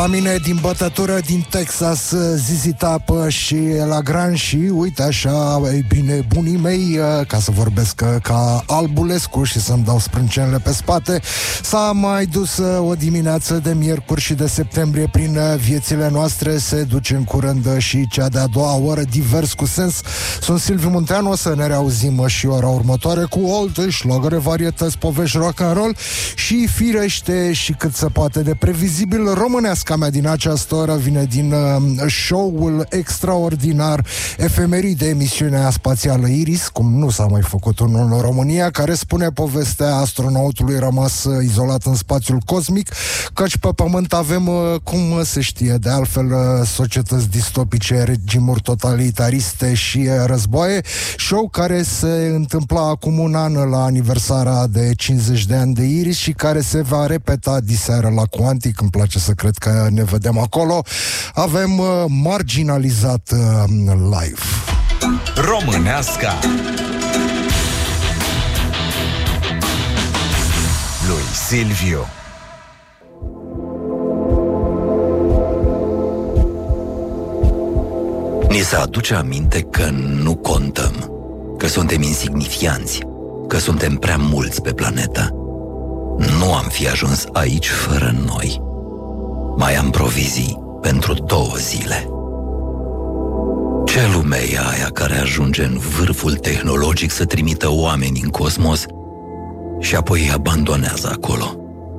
La mine din bătătură din Texas, ZZ Top și Lagrange și uite așa, ei bine, bunii mei, ca să vorbesc ca Albulescu și să-mi dau sprâncenele pe spate, s-a mai dus o dimineață de miercuri și de septembrie prin viețile noastre, se duce în curând și cea de-a doua oră, divers cu sens. Sunt Silviu Munteanu, o să ne reauzim și ora următoare cu alte șlagăre, varietăți, povești, rock and roll și firește și cât se poate de previzibil românească. Mea din această oră vine din show-ul extraordinar Efemeride, emisiunea spațială Iris, cum nu s-a mai făcut unul în România, care spune povestea astronautului rămas izolat în spațiul cosmic, căci pe Pământ avem, cum se știe de altfel, societăți distopice, regimuri totalitariste și războaie. Show care se întâmpla acum un an la aniversarea de 50 de ani de Iris și care se va repeta diseară la Quantic. Îmi place să cred că ne vedem acolo. Avem Marginalizat live. Româneasca lui Silviu. Ni se aduce aminte că nu contăm, că suntem insignifianți, că suntem prea mulți pe planetă. Nu am fi ajuns aici fără noi. Mai am provizii pentru 2 zile. Ce lume e aia care ajunge în vârful tehnologic să trimită oameni în cosmos și apoi îi abandonează acolo?